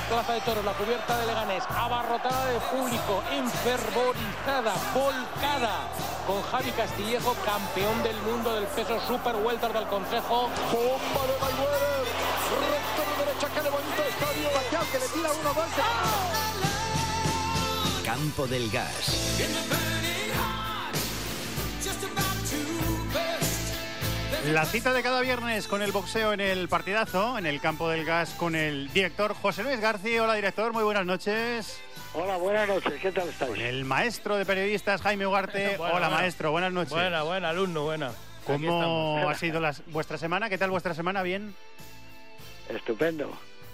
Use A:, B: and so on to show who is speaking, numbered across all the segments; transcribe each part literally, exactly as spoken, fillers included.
A: Plaza de Toros, la cubierta de Leganés, abarrotada de público, enfervorizada, volcada, con Javi Castillejo, campeón del mundo del peso super welter del Consejo.
B: Bomba de Mayweather, recto de derecha que levanta el estadio, Pacquiao que le tira uno, dos.
C: Campo del Gas.
D: La cita de cada viernes con el boxeo en el partidazo, en el Campo del Gas, con el director José Luis García. Hola, director, muy buenas noches.
E: Hola, buenas noches, ¿qué tal estáis?
D: Con el maestro de periodistas, Jaime Ugarte.
A: Bueno,
D: Hola,
A: bueno.
D: maestro, buenas noches.
A: Buena, buena, alumno, buena.
D: ¿Cómo ha sido las, vuestra semana? ¿Qué tal vuestra semana? ¿Bien?
E: Estupendo.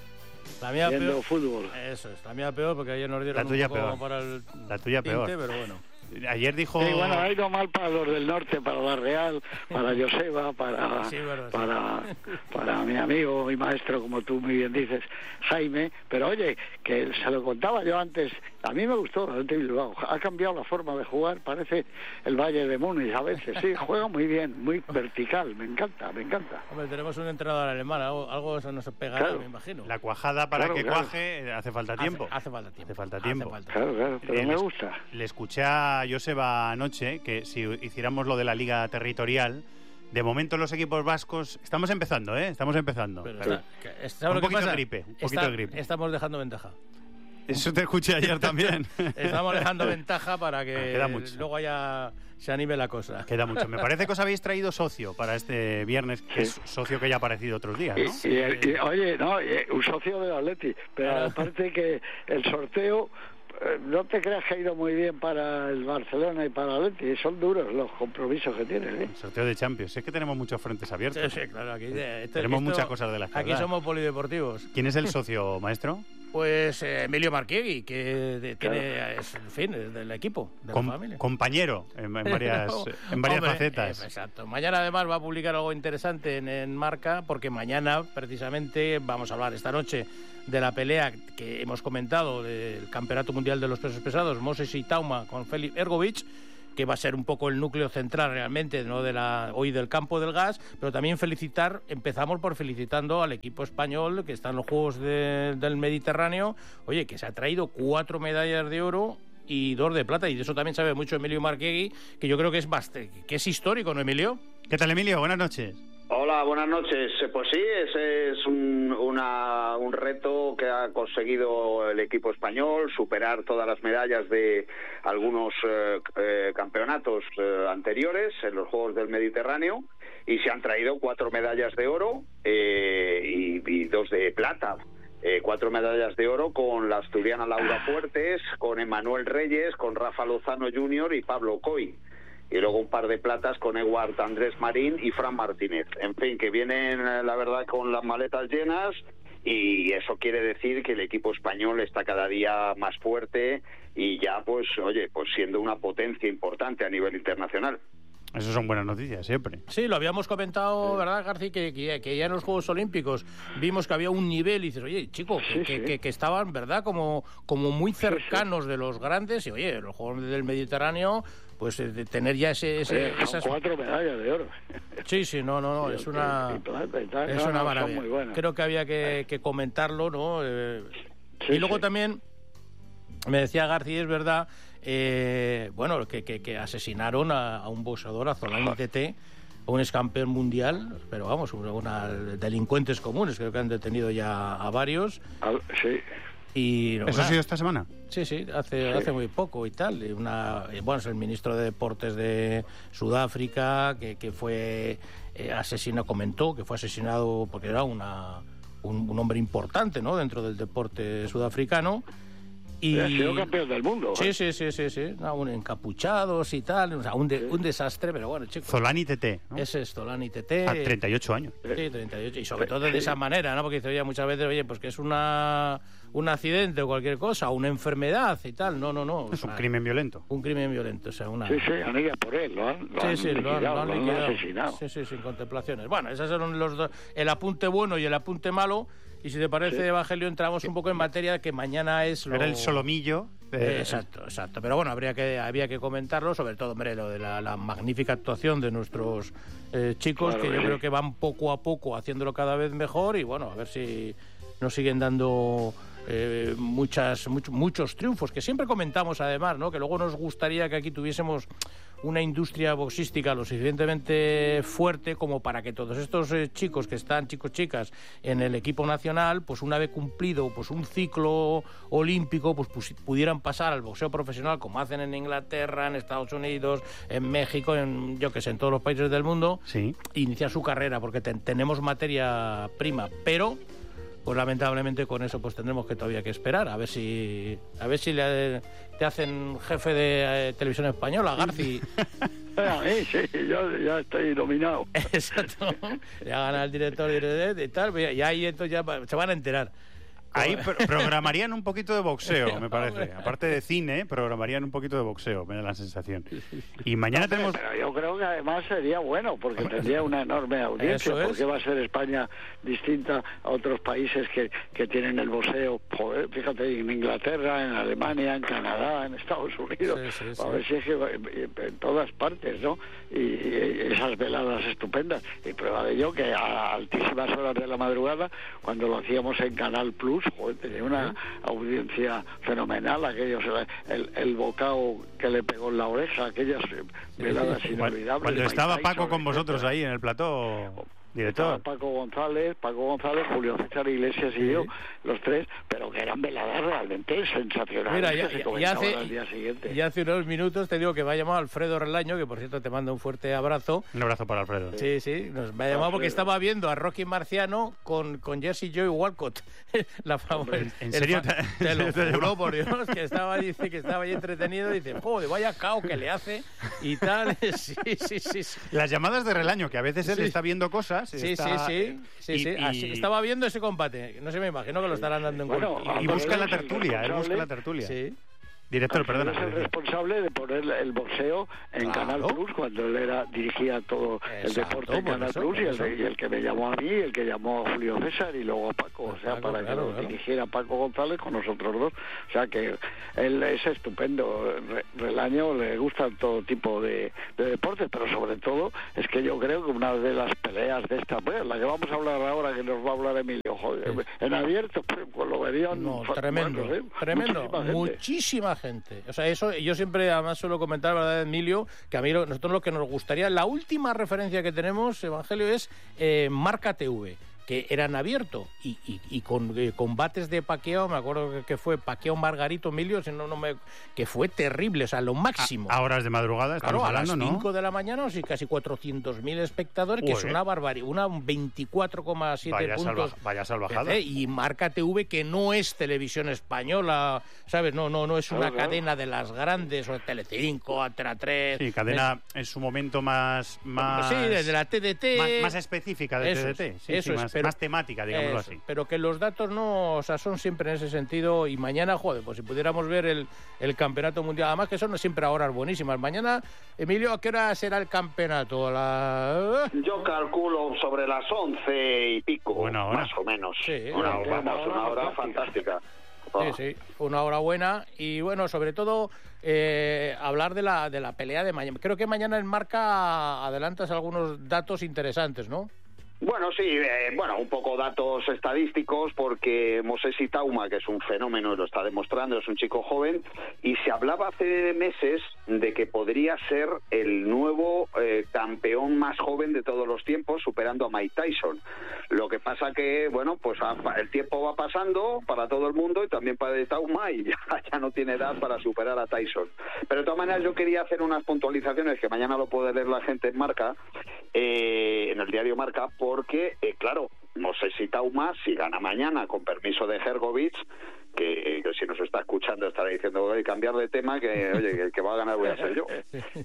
A: La mía
E: Viendo
A: peor.
E: fútbol.
A: Eso es, la mía peor porque ayer nos dieron
D: La tuya
A: un poco
D: peor.
A: para el
D: La tuya
A: tinte,
D: peor.
A: pero bueno.
D: Ayer dijo...
E: Sí, bueno, ha ido mal para los del norte, para la Real, para Joseba, para,
A: Sí, bueno, sí.
E: para, para mi amigo y maestro, como tú muy bien dices, Jaime. Pero oye, que se lo contaba yo antes, a mí me gustó el Athletic Bilbao. Ha cambiado la forma de jugar, parece el Bayern de Múnich a veces. Sí, juega muy bien, muy vertical, me encanta, me encanta.
A: Hombre, tenemos un entrenador alemán, algo, algo eso nos pegará,
E: Claro.
A: me imagino.
D: La cuajada para
E: Claro,
D: que
E: claro.
D: cuaje hace falta tiempo.
A: Hace, hace falta tiempo.
D: Hace falta tiempo.
A: falta.
E: Claro, claro, pero
D: Eh,
E: me
D: les-
E: gusta.
D: Le escuché a Joseba anoche que si hiciéramos lo de la liga territorial, de momento los equipos vascos... Estamos empezando, ¿eh? Estamos empezando.
A: Pero
D: Pero-
A: está- que- ¿sabes
D: un
A: lo que
D: poquito de
A: pasa?
D: gripe, un poquito
A: Está-
D: de gripe.
A: Estamos dejando ventaja.
D: Eso te escuché ayer también.
A: Estamos dejando ventaja para que
D: Queda mucho.
A: luego ya se anime la cosa.
D: Queda mucho. Me parece que os habéis traído socio para este viernes, que es socio que ya ha aparecido otros días,
E: Y,
D: ¿no?
E: y- y, oye, no, y, un socio del Atleti, pero
A: Claro.
E: aparte que el sorteo, eh, no te creas que ha ido muy bien para el Barcelona y para el Atleti, son duros los compromisos que tienen, ¿eh?
D: El sorteo de Champions. Es que tenemos muchos frentes abiertos.
A: Sí, sí, claro, aquí de- esto-
D: Tenemos
A: esto-
D: muchas cosas de las que
A: Aquí
D: hablar.
A: somos polideportivos.
D: ¿Quién es el socio, maestro?
A: Pues eh, Emilio Marquiegui, que de-
E: Claro.
A: tiene, es, en fin, es del equipo, de
D: Com-
A: la familia.
D: compañero en, en varias, en varias
A: Hombre,
D: facetas.
A: eh, exacto. Mañana además va a publicar algo interesante en, en Marca, porque mañana precisamente vamos a hablar esta noche de la pelea que hemos comentado del Campeonato Mundial de los Pesos Pesados, Moses y Tauma con Félix Ergovich, que va a ser un poco el núcleo central realmente, ¿no?, de la hoy del Campo del Gas, pero también felicitar, empezamos por felicitando al equipo español que está en los Juegos de- del Mediterráneo, oye, que se ha traído cuatro medallas de oro y dos de plata, y de eso también sabe mucho Emilio Marquiegui, que yo creo que es bast- que es histórico, ¿no, Emilio?
D: ¿Qué tal, Emilio? Buenas noches.
F: Hola, buenas noches. Pues sí, ese es un, una, un reto que ha conseguido el equipo español, superar todas las medallas de algunos eh, eh, campeonatos eh, anteriores en los Juegos del Mediterráneo, y se han traído cuatro medallas de oro eh, y, y dos de plata. Eh, cuatro medallas de oro con la asturiana Laura Fuertes, con Emanuel Reyes, con Rafa Lozano junior y Pablo Coy. Y luego un par de platas con Eduard Andrés Marín y Fran Martínez. En fin, que vienen, eh, la verdad, con las maletas llenas, y eso quiere decir que el equipo español está cada día más fuerte y ya, pues, oye, pues siendo una potencia importante a nivel internacional.
D: Eso son buenas noticias, siempre.
A: Sí, lo habíamos comentado, ¿verdad, García? Que, que, que ya en los Juegos Olímpicos vimos que había un nivel y dices, oye, chico, que,
E: Sí,
A: que,
E: sí.
A: que, que estaban, ¿verdad?, como, como muy cercanos de los grandes, y oye, los Juegos del Mediterráneo, pues eh, de tener ya ese... ese
E: Eh, son
A: esas...
E: cuatro medallas de oro.
A: Sí, sí, no, no, no,
E: Sí,
A: es una...
E: y plata y tal.
A: Es
E: No,
A: una
E: no, son
A: maravilla.
E: muy buenas.
A: Creo que había que, que comentarlo, ¿no? Eh,
E: Sí,
A: y luego
E: sí.
A: también me decía García, es verdad, eh, bueno, que, que, que asesinaron a, a un boxeador, a Zolani Tete, un ex campeón mundial, pero vamos, una, una- delincuentes comunes, creo que han detenido ya a varios.
E: Al- sí.
A: Y,
D: ¿Eso ha
A: nada,
D: sido esta semana?
A: Sí, sí, hace,
E: Sí.
A: hace muy poco y tal. Y una, y bueno, es el ministro de Deportes de Sudáfrica, que, que fue eh, asesinado, comentó que fue asesinado porque era una, un, un hombre importante, ¿no?, dentro del deporte sudafricano. Y
E: Ha sido campeón del mundo.
A: Sí,
E: ¿eh?
A: sí, sí, sí, sí. No, un encapuchados y tal, o sea, un, de- un desastre, pero bueno, chicos.
D: Zolani Tete, ¿no?
A: Ese es Zolani Tete.
D: A treinta y ocho años.
A: Sí, treinta y ocho. Y sobre todo de esa manera, ¿no? Porque dice, oye, muchas veces, oye, pues que es una un accidente o cualquier cosa, una enfermedad y tal. No, no, no. o
D: Es un
A: sea,
D: crimen violento.
A: Un crimen violento, o sea, una...
E: Sí, sí, han ido por él, lo han, lo
A: Sí,
E: han
A: sí, lo han,
E: liquidado,
A: lo han
E: lo han
A: liquidado.
E: asesinado.
A: Sí, sí, sin contemplaciones. Bueno, esos son los dos, el apunte bueno y el apunte malo. Y si te parece,
E: Sí.
A: Evangelio, entramos un poco en materia que mañana es lo...
D: Era el solomillo.
A: Eh,
D: eh,
A: exacto, exacto. Pero bueno, habría que, había que comentarlo, sobre todo, hombre, lo de la, la magnífica actuación de nuestros eh, chicos,
E: Claro
A: que
E: que
A: yo
E: sí.
A: creo que van poco a poco haciendo lo cada vez mejor, y bueno, a ver si nos siguen dando eh, muchas, much, muchos triunfos, que siempre comentamos además, ¿no? Que luego nos gustaría que aquí tuviésemos una industria boxística lo suficientemente fuerte como para que todos estos eh, chicos que están, chicos, chicas, en el equipo nacional, pues una vez cumplido pues un ciclo olímpico, pues, pues pudieran pasar al boxeo profesional como hacen en Inglaterra, en Estados Unidos, en México, en yo que sé, en todos los países del mundo,
D: sí.
A: Iniciar su carrera, porque ten, tenemos materia prima, pero pues lamentablemente con eso pues tendremos que todavía que esperar a ver si a ver si le, te hacen jefe de eh, televisión española, Garci.
E: A mí, sí, yo ya estoy nominado.
A: Exacto. Ya gana el director y tal, y ahí entonces ya se van a enterar.
D: Ahí pro programarían un poquito de boxeo, me parece. Aparte de cine, programarían un poquito de boxeo, me da la sensación. Y mañana
E: no,
D: tenemos...
E: Pero yo creo que además sería bueno, porque tendría una enorme audiencia. ¿Por qué va a ser España distinta a otros países que, que tienen el boxeo? Joder, fíjate, en Inglaterra, en Alemania, en Canadá, en Estados Unidos. Sí, sí, sí. A ver si es que en todas partes, ¿no? Y, y esas veladas estupendas. Y prueba de ello que a altísimas horas de la madrugada, cuando lo hacíamos en Canal Plus, joder, tenía una audiencia fenomenal, aquellos, el, el bocado que le pegó en la oreja, aquellas veladas inolvidables.
D: Cuando estaba Paco con vosotros ahí en el plató, director.
E: Paco González, Paco González, Julio César Iglesias y sí. yo, los tres, pero que eran veladas realmente sensacionales.
A: Mira, ya,
E: que se
A: ya, ya hace,
E: al día siguiente.
A: Ya hace unos minutos te digo que me ha llamado Alfredo Relaño, que por cierto te mando un fuerte abrazo.
D: Un abrazo para Alfredo.
A: Sí, sí, nos me ha llamado Alfredo. Porque estaba viendo a Rocky Marciano con, con Jersey Joy Walcott. La famosa.
D: ¿En, ¿En serio?
A: Te, te lo juro, por Dios, que estaba, dice, que estaba ahí entretenido, dice, joder, vaya cao que le hace y tal. Sí, sí, sí, sí.
D: Las llamadas de Relaño, que a veces él sí. está viendo cosas.
A: Sí,
D: está...
A: sí, sí. Sí, y, sí. Así, y... estaba viendo ese combate. No sé, me imagino que lo estarán dando en
E: bueno,
A: cuenta.
D: Y, y busca la tertulia, él busca la tertulia.
A: Sí.
D: Director, perdona.
E: Es el responsable de poner el boxeo en claro. Canal Plus cuando él era dirigía todo el Exacto, deporte en Canal eso, Plus y el, y el que me llamó a mí, el que llamó a Julio César y luego a Paco, o sea, Paco, para claro, que lo claro. dirigiera Paco González con nosotros dos. O sea que él es estupendo. Relaño le gustan todo tipo de, de deportes, pero sobre todo es que yo creo que una de las peleas de esta, pues, la que vamos a hablar ahora, que nos va a hablar Emilio, joder, sí. en abierto, pues, pues lo verían.
A: No, tremendo, bueno, ¿eh? tremendo, muchísima gente. Muchísima gente. O sea, eso yo siempre además suelo comentar, ¿verdad, Emilio? Que a mí lo, nosotros lo que nos gustaría, la última referencia que tenemos, Evangelio, es eh, Marca T V, que eran abiertos y, y, y con eh, combates de Pacquiao, me acuerdo que, que fue Pacquiao Margarito, Emilio, si no, no me, que fue terrible, o sea, lo máximo.
D: A, a horas de madrugada, estamos
A: claro,
D: hablando,
A: a las cinco
D: ¿no?
A: de la mañana, o sea, casi cuatrocientos mil espectadores, que Uy, es una barbaridad, una veinticuatro coma siete puntos.
D: Salva, vaya salvajada.
A: ¿eh? Y Marca T V, que no es televisión española, ¿sabes? No, no, no es una uh-huh. cadena de las grandes, o Telecinco, Antena tres.
D: Sí, cadena es, en su momento más... más
A: sí, de la T D T.
D: Más, más específica de
A: eso
D: T D T. Sí,
A: eso
D: sí,
A: es,
D: más,
A: pero,
D: más temática, digámoslo
A: eso,
D: así.
A: Pero que los datos no, o sea, son siempre en ese sentido. Y mañana, joder, pues si pudiéramos ver el, el campeonato mundial, además que son siempre a horas buenísimas. Mañana, Emilio, ¿a qué hora será el campeonato? ¿A la...
F: Yo calculo sobre las once y pico,
D: Buena hora.
F: más o menos.
A: Sí,
F: una,
A: sí,
F: vamos, una hora fantástica.
A: Sí, sí, una hora buena. Y bueno, sobre todo, eh, hablar de la, de la pelea de mañana. Creo que mañana en Marca adelantas algunos datos interesantes, ¿no?
F: Bueno, sí, eh, bueno, un poco datos estadísticos, porque Mosesi Tauma, que es un fenómeno y lo está demostrando, es un chico joven, y se hablaba hace meses de que podría ser el nuevo eh, campeón más joven de todos los tiempos, superando a Mike Tyson. Lo que pasa que, bueno, pues a, el tiempo va pasando para todo el mundo y también para Tauma, y ya, ya no tiene edad para superar a Tyson. Pero de todas maneras yo quería hacer unas puntualizaciones que mañana lo puede leer la gente en Marca, eh, en el diario Marca, por porque, eh, claro, Mosesi Tauma, si gana mañana con permiso de Hergovich, que, que si nos está escuchando estará diciendo, oye, cambiar de tema, que oye, que el que va a ganar voy a ser yo.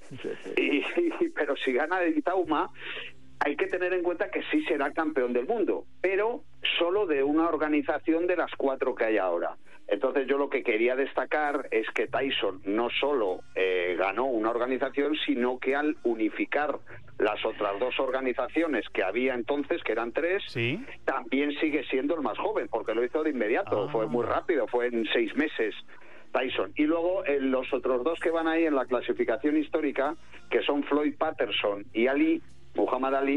F: Y, y, pero si gana de Tauma, hay que tener en cuenta que sí será campeón del mundo, pero solo de una organización de las cuatro que hay ahora. Entonces yo lo que quería destacar es que Tyson no solo eh, ganó una organización, sino que al unificar las otras dos organizaciones que había entonces, que eran tres,
D: ¿sí?
F: también sigue siendo el más joven, porque lo hizo de inmediato, ah. fue muy rápido, fue en seis meses Tyson. Y luego eh, los otros dos que van ahí en la clasificación histórica, que son Floyd Patterson y Ali, Muhammad Ali,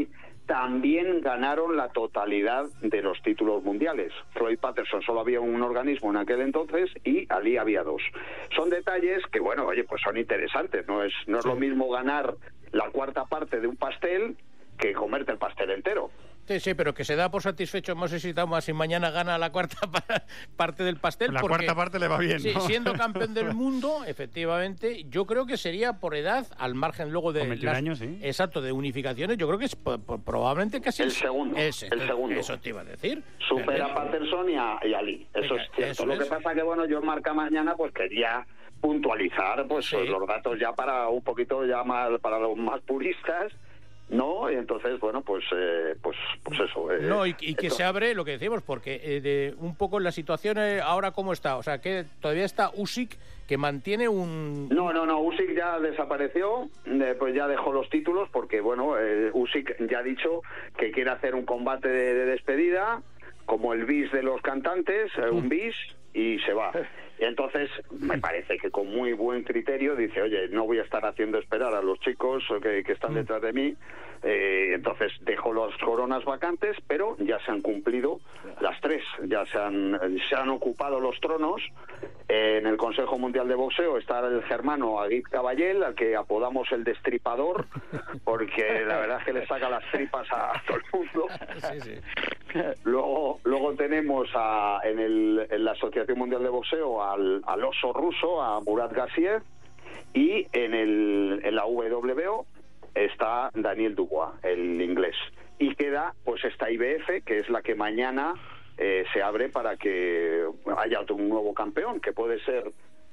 F: también ganaron la totalidad de los títulos mundiales. Floyd Patterson solo había un organismo en aquel entonces y Ali había dos. Son detalles que, bueno, oye, pues son interesantes. No es, no es lo mismo ganar la cuarta parte de un pastel que comerte el pastel entero.
A: Sí, sí, pero que se da por satisfecho Moses y Tauma si mañana gana la cuarta parte del pastel.
D: La
A: porque,
D: cuarta parte le va bien,
A: sí,
D: ¿no?
A: siendo campeón del mundo, efectivamente, yo creo que sería por edad, al margen luego de...
D: Con veintiún
A: las,
D: años, sí.
A: Exacto, de unificaciones, yo creo que es po- po- probablemente casi...
F: El segundo,
A: es,
F: el segundo.
A: Eso te iba a decir.
F: Supera a Patterson y a, y a Ali, eso
A: Venga,
F: es cierto.
A: eso
F: Lo
A: es.
F: que pasa que, bueno, yo en Marca Mañana pues quería puntualizar pues
A: Sí.
F: los datos ya para un poquito ya más, para los más puristas, ¿no? Y entonces, bueno, pues eh, pues pues eso. Eh,
A: No, y, y que
F: entonces,
A: se abre lo que decimos, porque eh, de un poco la situación eh, ahora cómo está. O sea, que todavía está Usyk, que mantiene un...
F: No, no, no, Usyk ya desapareció, eh, pues ya dejó los títulos, porque, bueno, eh, Usyk ya ha dicho que quiere hacer un combate de, de despedida, como el bis de los cantantes, eh, un bis, y se va. Y entonces, me parece que con muy buen criterio dice, oye, no voy a estar haciendo esperar a los chicos que, que están detrás de mí. Eh, entonces dejó las coronas vacantes, pero ya se han cumplido las tres, ya se han, se han ocupado los tronos. Eh, en el Consejo Mundial de Boxeo está el germano Agit Caballel, al que apodamos el Destripador, porque la verdad es que le saca las tripas a, a todo el mundo.
A: Sí, sí.
F: Luego, luego tenemos a, en, el, en la Asociación Mundial de Boxeo al, al oso ruso, a Murat Gassiev, y en, el, en la W W O está Daniel Dubois, el inglés. Y queda pues esta I B F, que es la que mañana eh, se abre para que haya otro, un nuevo campeón, que puede ser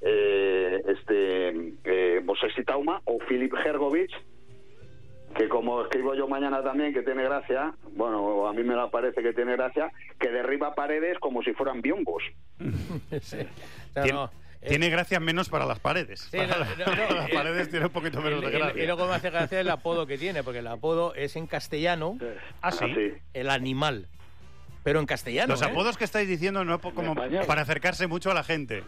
F: eh, este eh, Moses Tauma o Filip Hrgović, que como escribo yo mañana también, que tiene gracia, bueno, a mí me parece que tiene gracia, que derriba paredes como si fueran biombos.
A: Sí. No,
D: Tien-
A: no, es-
D: Tiene gracia menos para las paredes.
A: Sí,
D: Para
A: no,
D: las-
A: no, no,
D: las
A: eh,
D: paredes tiene un poquito menos de
A: y- y-
D: gracia.
A: Y luego me hace gracia el apodo que tiene, porque el apodo es en castellano,
D: Ah, sí.
F: Así.
A: el animal. Pero en castellano,
D: Los
A: ¿eh?
D: apodos que estáis diciendo no es po- como
E: español.
D: para acercarse mucho a la gente.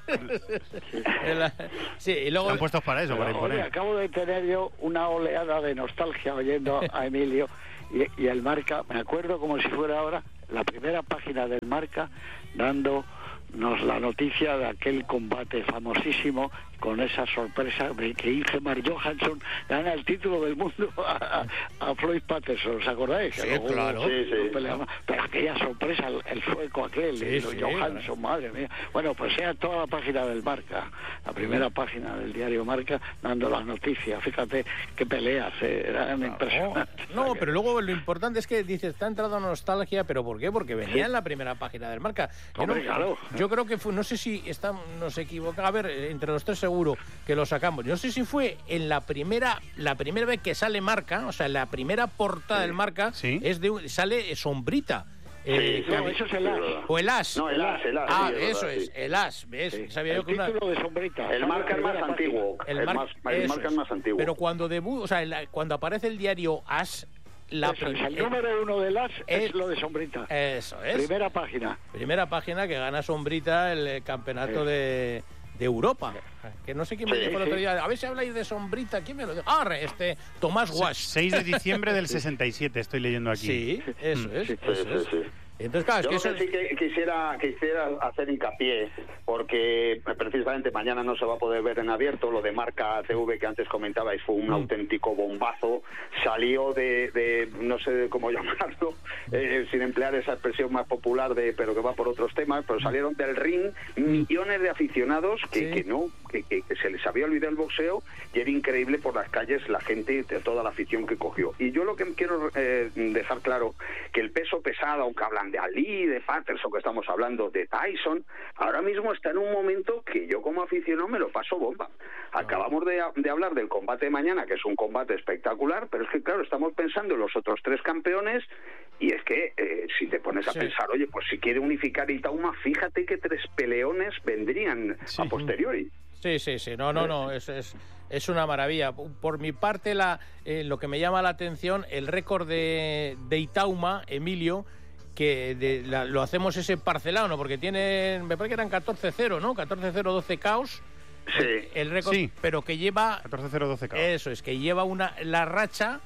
A: El- sí, y luego...
D: Están puestos para eso, para
E: Pero, oye,
D: imponer.
E: acabo de tener yo una oleada de nostalgia oyendo a Emilio y, y el Marca, me acuerdo como si fuera ahora, la primera página del Marca dándonos la noticia de aquel combate famosísimo con esa sorpresa de que Ingemar Johansson gana el título del mundo a, a Floyd Patterson, ¿os acordáis?
A: Sí,
E: Que luego
A: claro.
F: Sí, sí.
E: lo peleaban. Pero aquella sorpresa, el, el sueco aquel,
A: Sí,
E: el
A: sí,
E: Johansson,
A: claro.
E: madre mía. Bueno, pues sea toda la página del Marca, la primera página del diario Marca, dando las noticias. Fíjate qué peleas, eh, eran impresionantes.
A: No, pero luego lo importante es que dices, está entrado nostalgia, ¿pero por qué? Porque venía en la primera página del Marca. Yo,
E: Hombre,
A: no-
E: claro.
A: yo creo que fue, no sé si está, nos equivocamos, a ver, entre los tres seguro que lo sacamos. No sé si fue en la primera, la primera vez que sale Marca, o sea, la primera portada del Marca
D: Sí.
A: es de un- sale Sombrita. Eh,
F: Sí,
E: No, eso es el as.
A: o el as.
F: No, el as, el as,
A: Ah,
F: sí, es
A: eso
F: verdad,
A: es,
F: sí.
A: el as, ¿ves?
E: Sí.
A: Sabía
E: El
A: yo que una...
E: título de sombrita.
F: El
E: Sale
F: Marca
E: en
F: es más
E: primera página.
F: antiguo. El,
A: mar-
F: más, el
A: eso
F: Marca es
A: es.
F: más antiguo.
A: Pero cuando debu, o sea, la- cuando aparece el diario As, la
E: Eso es,
A: prim-
E: el número uno del as
A: eh,
E: es lo de sombrita.
A: Eso es.
E: Primera página.
A: Primera página que gana Sombrita el eh, campeonato de, de Europa. Que no sé quién me
F: Sí,
A: dijo el otro
E: sí.
A: día. A ver si habláis de Sombrita. ¿Quién me lo dijo? Ah, re, este, Tomás Wash.
D: seis de diciembre del sesenta y siete, estoy leyendo aquí.
A: Sí, eso es.
F: Sí,
A: Eso
F: sí,
A: es.
F: sí.
A: Entonces, claro, es
F: Yo
A: que
F: lo
A: eso
F: que sí que quisiera, quisiera hacer hincapié, porque precisamente mañana no se va a poder ver en abierto, lo de Marca T V que antes comentabais fue un
A: Mm.
F: auténtico bombazo, salió de, de no sé cómo llamarlo, eh, sin emplear esa expresión más popular, de pero que va por otros temas, pero salieron del ring millones de aficionados que,
A: Sí.
F: que no, que, que- que se les había olvidado el boxeo y era increíble por las calles la gente, de toda la afición que cogió. Y yo lo que quiero eh, dejar claro, que el peso pesado, aunque hablan de Ali, de Patterson, que estamos hablando de Tyson, ahora mismo está en un momento que yo como aficionado me lo paso bomba. Acabamos de, de hablar del combate de mañana, que es un combate espectacular, pero es que claro, estamos pensando en los otros tres campeones y es que eh, si te pones a
A: Sí.
F: pensar, oye, pues si quiere unificar Itauma, fíjate que tres peleones vendrían
D: Sí.
F: a posteriori.
A: Sí, sí, sí. No, no, no. Es, es, es una maravilla. Por mi parte, la, eh, lo que me llama la atención, el récord de, de Itauma, Emilio, que de, la- lo hacemos ese parcelado, ¿no? Porque tienen, me parece que eran catorce cero, ¿no? catorce cero, doce caos.
F: Sí.
A: El récord,
D: Sí.
A: pero que lleva...
D: catorce cero doce K.
A: Eso es, que lleva una la racha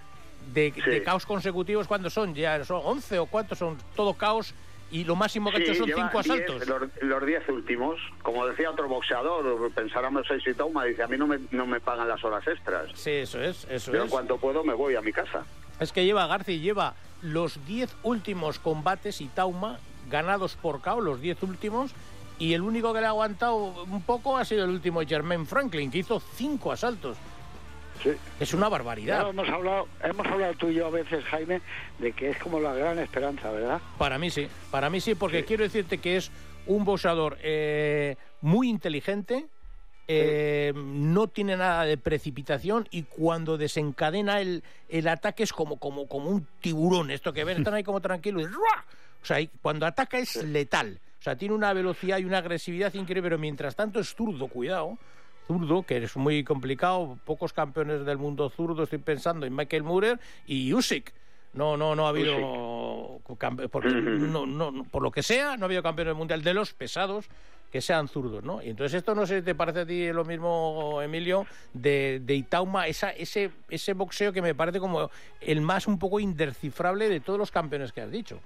A: de,
F: Sí.
A: de caos consecutivos, ¿cuántos son? Ya son once o cuántos son, todo caos, y lo máximo que ha
F: Sí,
A: hecho son
F: lleva
A: cinco
F: diez,
A: asaltos.
F: Los, los diez últimos, como decía otro boxeador, pensáramos en Sitauma, dice, a mí no me, no me pagan las horas extras.
A: Sí, eso es, eso
F: Pero
A: es.
F: en cuanto puedo me voy a mi casa.
A: Es que lleva, García, lleva los diez últimos combates y Tauma ganados por K O, los diez últimos, y el único que le ha aguantado un poco ha sido el último, Jermaine Franklin, que hizo cinco asaltos.
E: Sí.
A: Es una
E: Ya
A: barbaridad.
E: hemos hablado, hemos hablado tú y yo a veces, Jaime, de que es como la gran esperanza, ¿verdad?
A: Para mí sí, para mí sí, porque
E: Sí.
A: quiero decirte que es un boxeador eh, muy inteligente, eh, no tiene nada de precipitación, y cuando desencadena el, el ataque es como, como, como un tiburón. Esto que ven, están ahí como tranquilos. Y ¡ruah! O sea, y cuando ataca es letal. O sea, tiene una velocidad y una agresividad increíble, pero mientras tanto es zurdo, cuidado. Zurdo, que es muy complicado. Pocos campeones del mundo zurdo, estoy pensando en Michael Moorer y Usyk. No, no, no ha habido campe- porque no, no, no, por lo que sea, no ha habido campeones mundial de los pesados que sean zurdos, ¿no? Y entonces esto, no sé si te parece a ti lo mismo, Emilio, de, de Itauma, esa, ese, ese boxeo que me parece como el más un poco indescifrable de todos los campeones que has dicho.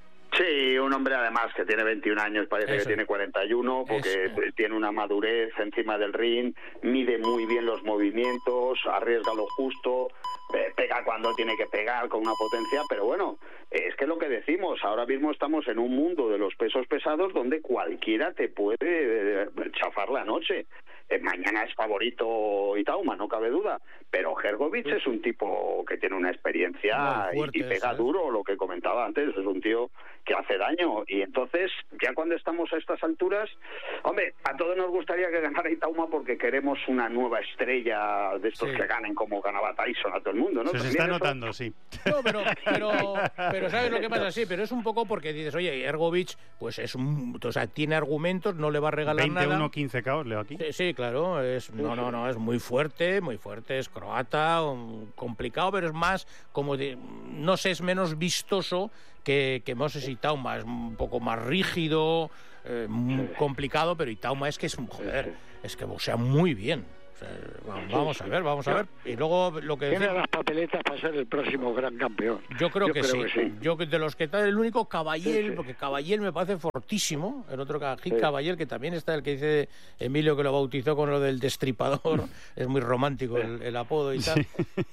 F: Sí, un hombre además que tiene veintiún años, parece
A: Eso.
F: que tiene cuarenta y uno, porque
A: Eso.
F: tiene una madurez encima del ring, mide muy bien los movimientos, arriesga lo justo, eh, pega cuando tiene que pegar con una potencia, pero bueno, eh, es que lo que decimos, ahora mismo estamos en un mundo de los pesos pesados donde cualquiera te puede eh, chafar la noche. Eh, mañana es favorito Itauma, no cabe duda, pero Hrgovic es un tipo que tiene una experiencia
A: Muy fuerte
F: y, y pega
A: ese, ¿eh?
F: duro, lo que comentaba antes, es un tío que hace daño, y entonces, ya cuando estamos a estas alturas, hombre, a todos nos gustaría que ganara Itauma porque queremos una nueva estrella de estos
A: Sí.
F: que ganen como ganaba Tyson a todo el mundo, ¿no?
D: Se os
F: También
D: está
F: eso-
D: notando, sí.
A: No, pero, pero, pero ¿sabes lo que pasa? Sí, pero es un poco porque dices, oye, Hrgovic, pues es un, o sea, tiene argumentos, no le va a regalar nada.
D: veintiuno quince K O leo aquí.
A: Sí, sí, claro, es, no, no, no, es muy fuerte, muy fuerte, es croata, um, complicado, pero es más, como de, no sé, es menos vistoso que, que Moses Itauma, es un poco más rígido, eh, muy complicado, pero Itauma es que es un, joder, es que boxea muy bien. O sea, va- vamos a ver, vamos a ver. Y luego lo que
E: Tiene
A: decía,
E: las papeletas para ser el próximo gran campeón.
A: yo creo,
E: Yo
A: que,
E: creo
A: sí.
E: que sí.
A: Yo que de los que está el único Caballel,
E: Sí, sí.
A: porque Caballel me parece fortísimo, el otro Gil
E: Sí.
A: Caballel, que también está el que dice Emilio, que lo bautizó con lo del destripador, es muy romántico el, el apodo y tal.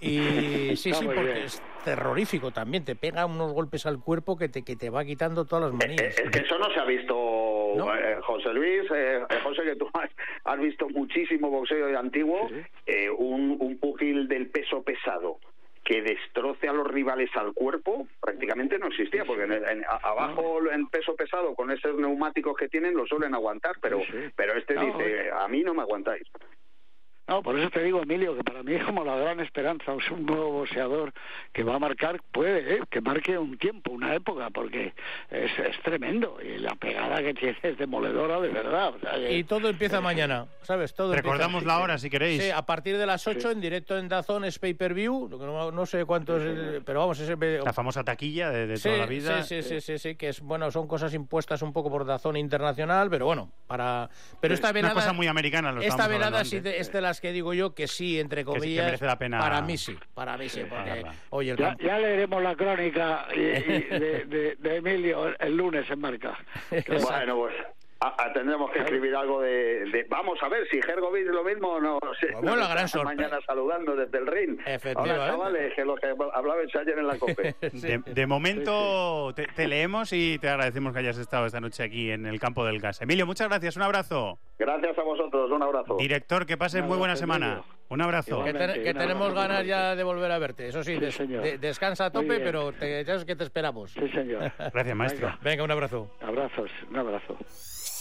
A: Y sí,
E: Está
A: sí,
E: muy
A: porque
E: bien.
A: es terrorífico también, te pega unos golpes al cuerpo que te, que te va quitando todas las
F: Eh,
A: manías.
F: Es que eso no se ha visto,
A: ¿No?
F: eh, José Luis, eh, José, que tú has, has visto muchísimo boxeo antiguo,
E: Sí.
F: eh, un, un pugil del peso pesado que destroce a los rivales al cuerpo, prácticamente no existía, porque en, en- a- abajo en peso pesado, con esos neumáticos que tienen, lo suelen aguantar, pero,
E: Sí, sí.
F: pero este
E: No,
F: dice, a mí no me aguantáis.
E: No, por eso te digo, Emilio, que para mí es como la gran esperanza, es un nuevo boxeador que va a marcar, puede, ¿eh? que marque un tiempo, una época, porque es, es tremendo, y la pegada que tiene es demoledora de verdad. O sea, que-
A: Y todo empieza mañana, ¿sabes? Todo
D: Recordamos
A: empieza.
D: la hora, si queréis.
A: Sí, a partir de las ocho
E: Sí.
A: en directo en DAZN es pay-per-view, lo que no, no sé cuánto es, el- pero vamos, ese
D: La famosa taquilla de, de
A: Sí,
D: toda la vida.
A: sí, sí, sí, sí, sí, que es bueno, son cosas impuestas un poco por DAZN internacional, pero bueno, para pero esta
D: Una
A: velada
D: cosa muy americana, lo
A: esta
D: estábamos
A: velada
D: hablando
A: sí
D: antes.
A: de- es de las que digo yo que sí, entre
D: Que sí, que
A: comillas,
D: merece la pena-
A: para mí sí, para mí sí,
D: Sí,
A: porque
D: verdad.
A: oye, el
E: ya,
A: campo-
E: ya leeremos la crónica y- y de, de- de Emilio el lunes en Marca.
F: Bueno, pues a- a- tendremos que escribir algo de, de- Vamos a ver si Hrgovic lo mismo o no. Sí,
A: Pues bueno, la gran
F: está
A: sorpresa.
F: mañana saludando desde el ring.
A: Efectivamente.
F: Ahora, chavales, que lo que hablabais ayer en la COPE.
D: De, de momento te, te leemos y te agradecemos que hayas estado esta noche aquí en el Campo del Gas. Emilio, muchas gracias, un abrazo.
F: Gracias a vosotros, un abrazo.
D: Director, que pases
E: Un
D: muy buena
E: abrazo,
D: semana.
E: Emilio.
D: Un abrazo.
A: que,
E: Igualmente.
A: te- que
E: un
A: tenemos
E: abrazo,
A: ganas
E: muy
A: ya
E: fuerte.
A: de volver a verte. Eso sí,
E: Sí,
A: des-
E: señor.
A: de- descansa a
E: Muy
A: tope,
E: bien.
A: pero te, ya sabes que te esperamos.
E: Sí, señor.
D: Gracias, maestro.
E: Venga,
A: Venga, un abrazo.
E: abrazos, un abrazo.